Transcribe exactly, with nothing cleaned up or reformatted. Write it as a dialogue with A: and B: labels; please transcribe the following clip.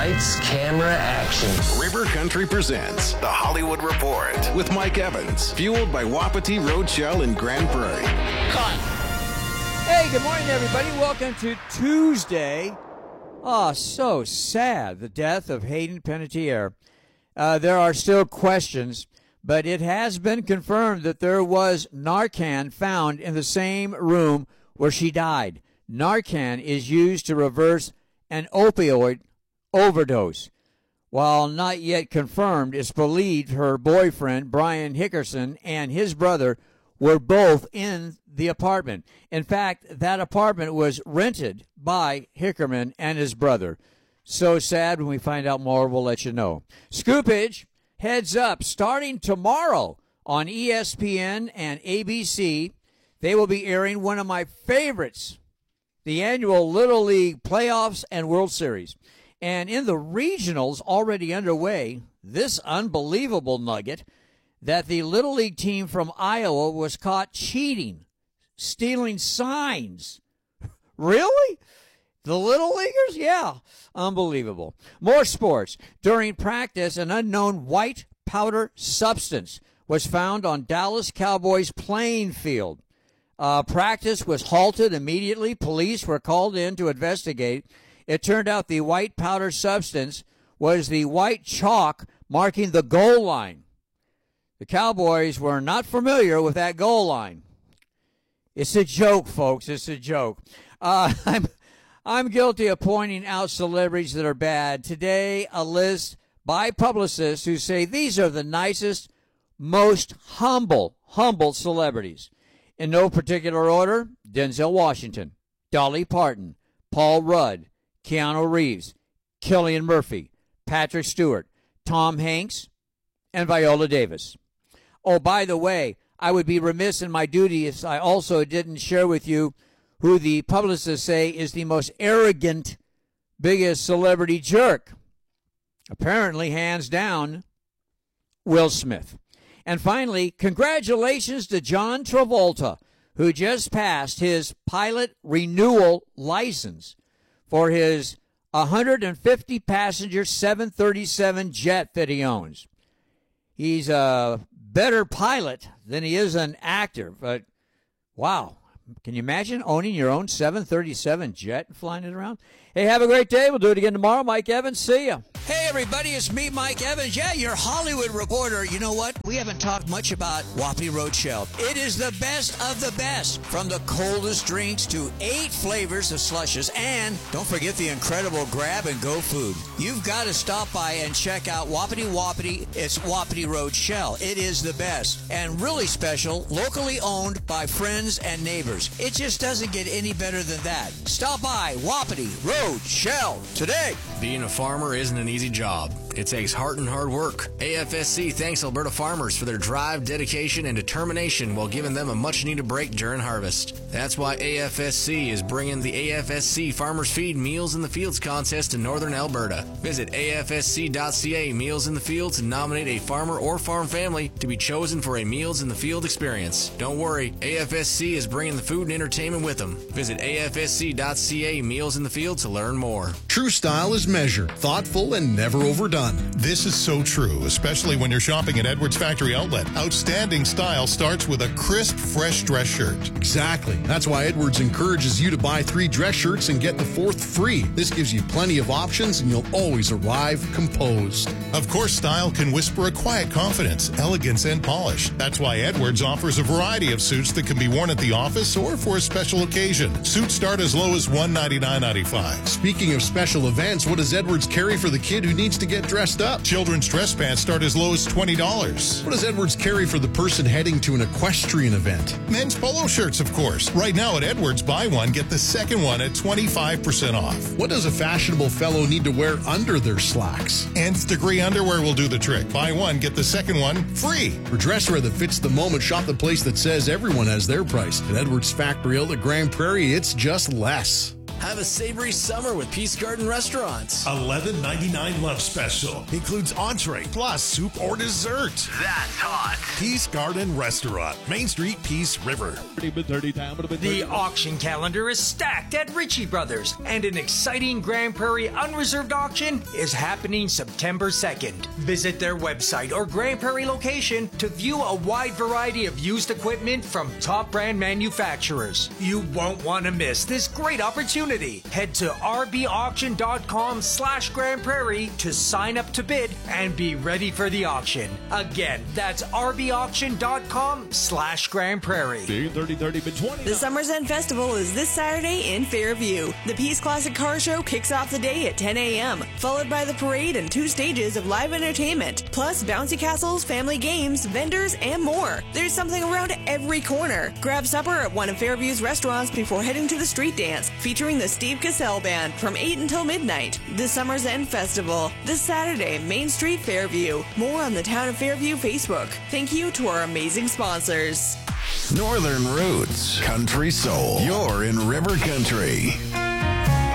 A: Lights, camera, action.
B: River Country presents The Hollywood Report with Mike Evans, fueled by Wapiti Roadshell in Grand Prairie.
C: Cut. Hey, good morning, everybody. Welcome to Tuesday. Oh, so sad, the death of Hayden Panettiere. Uh, there are still questions, but it has been confirmed that there was Narcan found in the same room where she died. Narcan is used to reverse an opioid overdose. While not yet confirmed, it's believed her boyfriend, Brian Hickerson, and his brother were both in the apartment. In fact, that apartment was rented by Hickerman and his brother. So sad. When we find out more, we'll let you know. Scoopage, heads up, starting tomorrow on E S P N and A B C, they will be airing one of my favorites, the annual Little League playoffs and World Series. And in the regionals already underway, this unbelievable nugget that the Little League team from Iowa was caught cheating, stealing signs. Really? The Little Leaguers? Yeah. Unbelievable. More sports. During practice, an unknown white powder substance was found on Dallas Cowboys playing field. Uh, practice was halted immediately. Police were called in to investigate. It turned out the white powder substance was the white chalk marking the goal line. The Cowboys were not familiar with that goal line. It's a joke, folks. It's a joke. Uh, I'm, I'm guilty of pointing out celebrities that are bad. Today, a list by publicists who say these are the nicest, most humble, humble celebrities. In no particular order, Denzel Washington, Dolly Parton, Paul Rudd, Keanu Reeves, Cillian Murphy, Patrick Stewart, Tom Hanks, and Viola Davis. Oh, by the way, I would be remiss in my duty if I also didn't share with you who the publicists say is the most arrogant, biggest celebrity jerk. Apparently, hands down, Will Smith. And finally, congratulations to John Travolta, who just passed his pilot renewal license for his one hundred fifty passenger seven thirty-seven jet that he owns. He's a better pilot than he is an actor, but wow. Can you imagine owning your own seven thirty-seven jet and flying it around? Hey, have a great day. We'll do it again tomorrow. Mike Evans, see ya. Hey, everybody, it's me, Mike Evans. Yeah, your Hollywood reporter. You know what? We haven't talked much about Wapiti Roadshell. It is the best of the best. From the coldest drinks to eight flavors of slushes. And don't forget the incredible grab-and-go food. You've got to stop by and check out Wapiti Wapiti. It's Wapiti Roadshell. It is the best. And really special, locally owned by friends and neighbors. It just doesn't get any better than that. Stop by Wapiti Roadshell today.
D: Being a farmer isn't an easy job. It takes heart and hard work. A F S C thanks Alberta farmers for their drive, dedication, and determination while giving them a much-needed break during harvest. That's why A F S C is bringing the A F S C Farmers Feed Meals in the Fields contest to northern Alberta. Visit A F S C dot C A Meals in the Field to nominate a farmer or farm family to be chosen for a Meals in the Field experience. Don't worry, A F S C is bringing the food and entertainment with them. Visit A F S C dot C A Meals in the Field to learn more.
E: True style is measured, thoughtful, and never overdone.
F: This is so true, especially when you're shopping at Edwards Factory Outlet. Outstanding style starts with a crisp, fresh dress shirt.
E: Exactly. That's why Edwards encourages you to buy three dress shirts and get the fourth free. This gives you plenty of options, and you'll always arrive composed.
F: Of course, style can whisper a quiet confidence, elegance, and polish. That's why Edwards offers a variety of suits that can be worn at the office or for a special occasion. Suits start as low as one hundred ninety-nine dollars and ninety-five cents.
E: Speaking of special events, what does Edwards carry for the kid who needs to get dressed up?
F: Children's dress pants start as low as twenty dollars.
E: What does Edwards carry for the person heading to an equestrian event?
F: Men's polo shirts, of course. Right now at Edwards, buy one, get the second one at twenty-five percent off.
E: What does a fashionable fellow need to wear under their slacks?
F: Nth degree underwear will do the trick. Buy one, get the second one free.
E: For dresswear that fits the moment, shop the place that says everyone has their price. At Edwards Factory Outlet Grand Prairie, it's just less.
D: Have a savory summer with Peace Garden Restaurants.
G: eleven ninety-nine lunch special. Includes entree plus soup or dessert.
H: That's hot.
G: Peace Garden Restaurant, Main Street, Peace River.
I: The auction calendar is stacked at Ritchie Brothers, and an exciting Grand Prairie unreserved auction is happening September second. Visit their website or Grand Prairie location to view a wide variety of used equipment from top brand manufacturers. You won't want to miss this great opportunity. Head to rbauction.com slash Grand Prairie to sign up to bid and be ready for the auction. Again, that's rbauction.com slash Grand Prairie.
J: The Summer's End Festival is this Saturday in Fairview. The Peace Classic Car Show kicks off the day at ten a.m., followed by the parade and two stages of live entertainment, plus bouncy castles, family games, vendors, and more. There's something around every corner. Grab supper at one of Fairview's restaurants before heading to the street dance, featuring the Steve Cassell Band from eight until midnight. The Summer's End Festival, this Saturday, Main Street, Fairview. More on the Town of Fairview Facebook. Thank you to our amazing sponsors.
B: Northern Roots, Country Soul. You're in River Country.